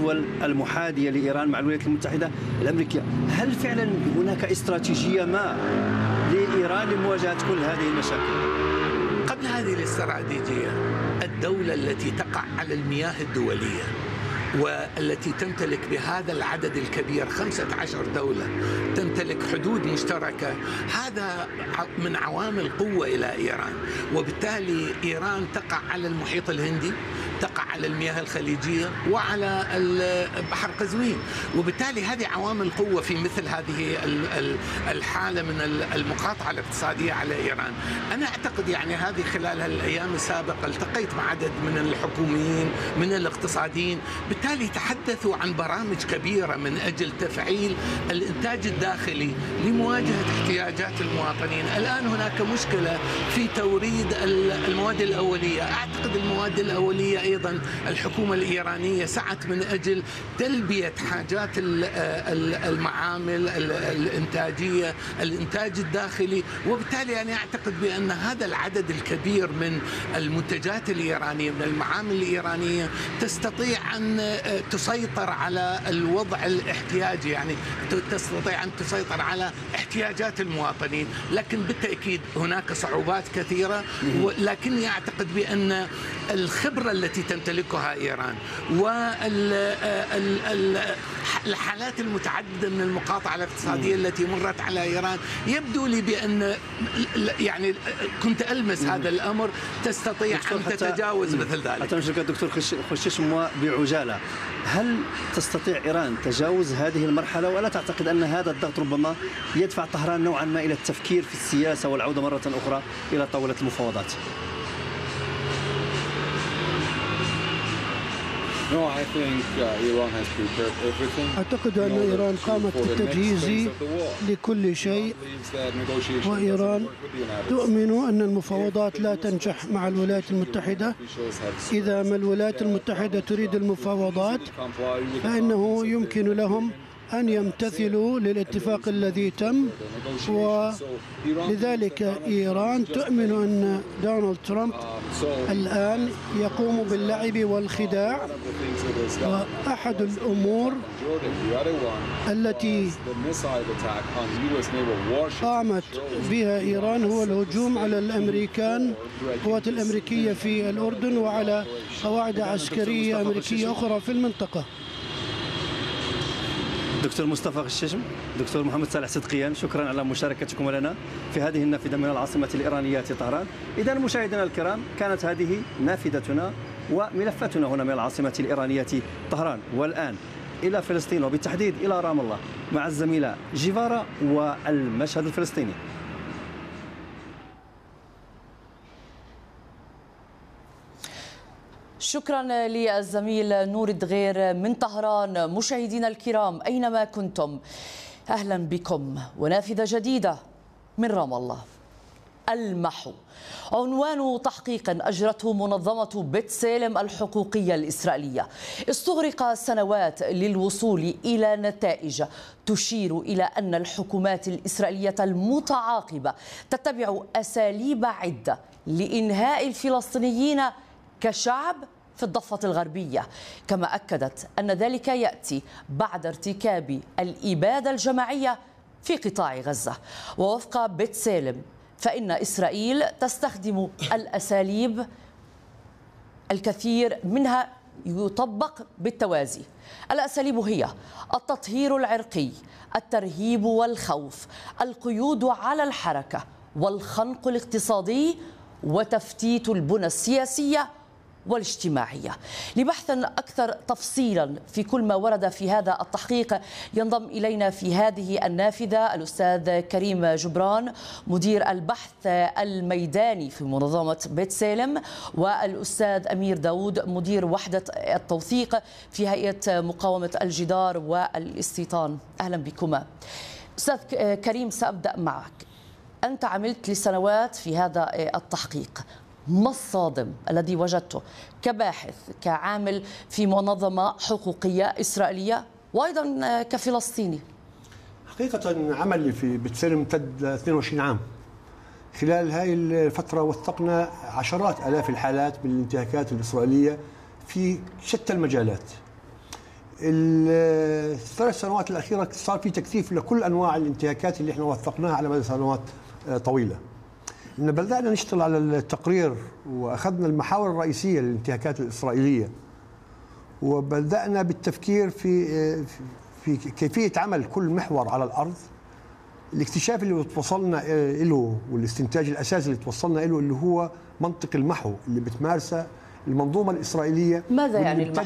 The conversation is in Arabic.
الدول المحاذية لإيران مع الولايات المتحدة الأمريكية. هل فعلا هناك استراتيجية ما لإيران لمواجهة كل هذه المشاكل؟ قبل هذه الاستراتيجية، الدولة التي تقع على المياه الدولية والتي تمتلك بهذا العدد الكبير 15 دولة تمتلك حدود مشتركة، هذا من عوامل قوة إلى إيران. وبالتالي إيران تقع على المحيط الهندي، تقع على المياه الخليجية وعلى بحر قزوين، وبالتالي هذه عوامل قوة في مثل هذه الحالة من المقاطعة الاقتصادية على إيران. أنا أعتقد يعني هذه خلال الأيام السابقة التقيت مع عدد من الحكوميين من الاقتصاديين، بالتالي تحدثوا عن برامج كبيرة من أجل تفعيل الإنتاج الداخلي لمواجهة احتياجات المواطنين. الآن هناك مشكلة في توريد المواد الأولية. أعتقد المواد الأولية أيضا الحكومة الإيرانية سعت من أجل تلبية حاجات المعامل الإنتاجية، الإنتاج الداخلي، وبالتالي أنا أعتقد بأن هذا العدد الكبير من المنتجات الإيرانية من المعامل الإيرانية تستطيع أن تسيطر على الوضع الاحتياجي، يعني تستطيع أن تسيطر على احتياجات المواطنين. لكن بالتأكيد هناك صعوبات كثيرة، ولكني أعتقد بأن الخبرة التي تمتلكها إيران والحالات المتعددة من المقاطعة الاقتصادية التي مرت على إيران يبدو لي بأن يعني كنت ألمس هذا الأمر تستطيع أن تتجاوز مثل ذلك. حتى نشرك الدكتور خشيشم بعجالة، هل تستطيع إيران تجاوز هذه المرحلة، ولا تعتقد أن هذا الضغط ربما يدفع طهران نوعا ما إلى التفكير في السياسة والعودة مرة أخرى إلى طاولة المفاوضات؟ أعتقد أن إيران قامت بالتجهيز لكل شيء، وإيران تؤمن أن المفاوضات لا تنجح مع الولايات المتحدة. إذا ما الولايات المتحدة تريد المفاوضات فإنه يمكن لهم أن يمتثلوا للاتفاق الذي تم، ولذلك إيران تؤمن أن دونالد ترامب الآن يقوم باللعب والخداع. وأحد الأمور التي قامت بها إيران هو الهجوم على القوات الأمريكية في الأردن وعلى قواعد عسكرية أمريكية أخرى في المنطقة. دكتور مصطفى خشيشم، دكتور محمد صالح صدقيان، شكرا على مشاركتكم لنا في هذه النافذة من العاصمة الإيرانية طهران. إذا مشاهدينا الكرام، كانت هذه نافذتنا وملفاتنا هنا من العاصمة الإيرانية طهران، والآن إلى فلسطين وبالتحديد إلى رام الله مع الزميلة جيفارا والمشهد الفلسطيني. شكرا للزميل نور الدغير من طهران. مشاهدينا الكرام أينما كنتم، أهلا بكم ونافذة جديدة من رام الله. المحو عنوان تحقيق أجرته منظمة بتسالم الحقوقية الإسرائيلية استغرق سنوات للوصول إلى نتائج تشير إلى أن الحكومات الإسرائيلية المتعاقبة تتبع أساليب عدة لإنهاء الفلسطينيين كشعب في الضفة الغربية، كما أكدت أن ذلك يأتي بعد ارتكاب الإبادة الجماعية في قطاع غزة. ووفق بتسالم فإن إسرائيل تستخدم الأساليب الكثير منها يطبق بالتوازي. الأساليب هي التطهير العرقي، الترهيب والخوف، القيود على الحركة، والخنق الاقتصادي، وتفتيت البنى السياسية والاجتماعية. لبحث أكثر تفصيلا في كل ما ورد في هذا التحقيق ينضم إلينا في هذه النافذة الأستاذ كريم جبران مدير البحث الميداني في منظمة بتسالم، والأستاذ أمير داود مدير وحدة التوثيق في هيئة مقاومة الجدار والاستيطان. أهلا بكما. أستاذ كريم، سأبدأ معك. أنت عملت لسنوات في هذا التحقيق، ما الصادم الذي وجدته كباحث كعامل في منظمة حقوقية إسرائيلية وأيضا كفلسطيني؟ حقيقة عملي في بتسالم امتد 22 عام. خلال هذه الفترة وثقنا عشرات آلاف الحالات من الانتهاكات الإسرائيلية في شتى المجالات. الثلاث سنوات الأخيرة صار في تكثيف لكل أنواع الانتهاكات اللي احنا وثقناها على مدى سنوات طويلة. إن بدأنا نشتغل على التقرير وأخذنا المحاور الرئيسية للانتهاكات الإسرائيلية، وبدأنا بالتفكير في كيفية عمل كل محور على الأرض. الاكتشاف اللي توصلنا له والاستنتاج الأساسي اللي توصلنا له اللي هو منطق المحو اللي بتمارسه المنظومة الإسرائيلية. ماذا يعني المحو؟